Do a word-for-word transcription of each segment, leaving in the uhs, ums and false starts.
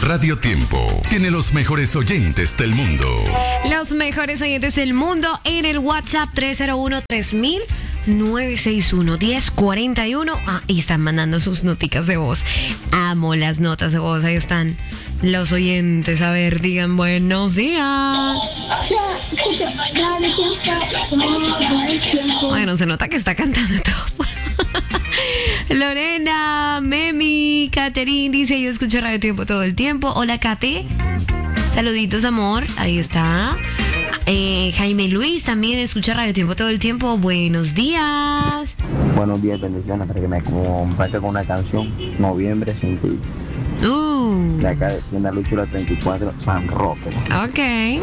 Radio Tiempo tiene los mejores oyentes del mundo. Los mejores oyentes del mundo en el WhatsApp tres cero uno, tres mil, nueve seis uno, uno cero cuatro uno. Ah, y están mandando sus noticas de voz. Amo las notas de voz. Ahí están los oyentes. A ver, digan buenos días. Ya, escucha, Radio Tiempo. Bueno, se nota que está cantando todo. Lorena, Memi, Caterín dice: yo escucho Radio Tiempo todo el tiempo. Hola, Kate. Saluditos, amor. Ahí está. Eh, Jaime Luis también escucha Radio Tiempo todo el tiempo. Buenos días. Buenos días, bendiciones. Para que me comparte con una canción, Noviembre sin ti. Uh. De acá de Tienda Luchula treinta y cuatro, San Roque. Ok.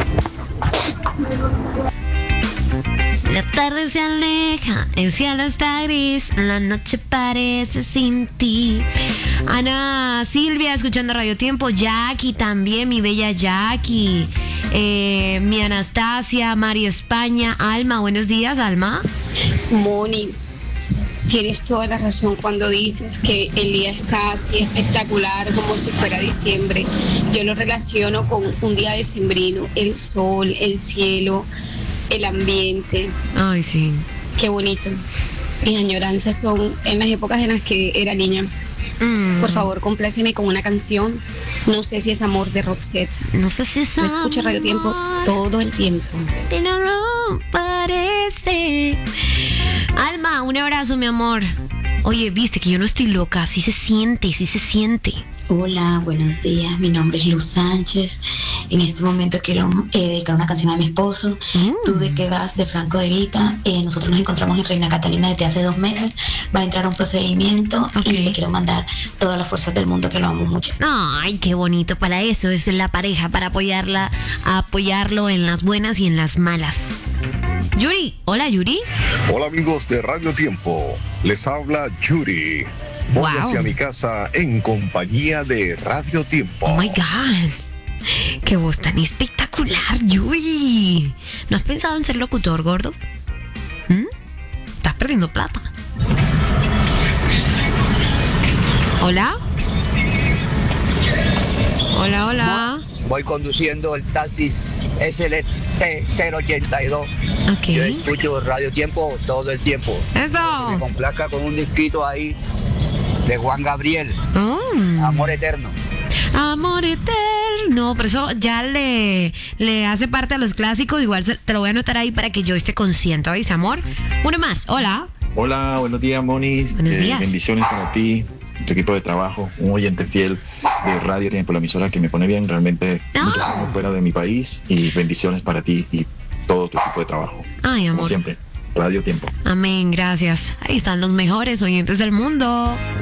La tarde se aleja, el cielo está gris, la noche parece sin ti. Ana Silvia escuchando Radio Tiempo, Jackie también, mi bella Jackie, eh, mi Anastasia, María España, Alma, buenos días, Alma. Moni, tienes toda la razón cuando dices que el día está así espectacular como si fuera diciembre. Yo lo relaciono con un día decembrino, el sol, el cielo, el ambiente. Ay, sí. Qué bonito. Mis añoranzas son en las épocas en las que era niña. Mm. Por favor, compláceme con una canción. No sé si es Amor de Roxette. No sé si es amor. Escucho Radio Tiempo todo el tiempo. Te no, no parece. Alma, un abrazo, mi amor. Oye, viste que yo no estoy loca. Sí se siente, sí se siente. Hola, buenos días. Mi nombre es Luz Sánchez. En este momento quiero eh, dedicar una canción a mi esposo. Mm. Tú de qué vas, de Franco De Vita. Eh, nosotros nos encontramos en Reina Catalina desde hace dos meses. Va a entrar a un procedimiento. Okay. Y le quiero mandar todas las fuerzas del mundo, que lo amo mucho. Ay, qué bonito. Para eso es la pareja, para apoyarla, apoyarlo en las buenas y en las malas. Yuri, hola Yuri. Hola amigos de Radio Tiempo. Les habla Yuri. Voy wow. hacia mi casa en compañía de Radio Tiempo. Oh my God. Qué voz tan espectacular, Yuri. ¿No has pensado en ser locutor, gordo? ¿Mm? Estás perdiendo plata. ¿Hola? Hola, hola. Voy conduciendo el taxis S L T cero ochenta y dos. Okay. Yo escucho Radio Tiempo todo el tiempo. Eso. Me complazca con un disquito ahí de Juan Gabriel. Oh. Amor Eterno. Amor Eterno. Pero eso ya le, le hace parte a los clásicos. Igual te lo voy a anotar ahí para que yo esté consciente. ¿Oís, amor? Uno más. Hola. Hola, buenos días, Moni. Buenos días. Eh, bendiciones para ti, tu equipo de trabajo, un oyente fiel de Radio Tiempo, la emisora que me pone bien realmente ah. muchos años fuera de mi país, y bendiciones para ti y todo tu equipo de trabajo. Ay, amor. Como siempre, Radio Tiempo. Amén, gracias. Ahí están los mejores oyentes del mundo.